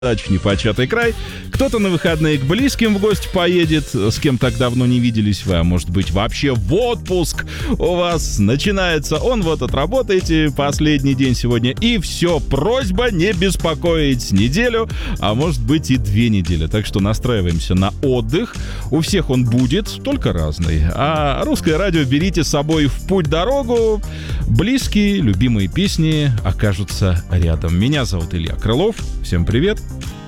в непочатый край. Кто-то на выходные к близким в гости поедет, с кем так давно не виделись вы, а может быть вообще в отпуск у вас начинается. Он вот отработаете последний день сегодня, и все, просьба не беспокоить неделю, а может быть и 2 недели. Так что настраиваемся на отдых. У всех он будет, только разный. А русское радио берите с собой в путь-дорогу. Близкие, любимые песни окажутся рядом. Меня зовут Илья Крылов. Всем привет.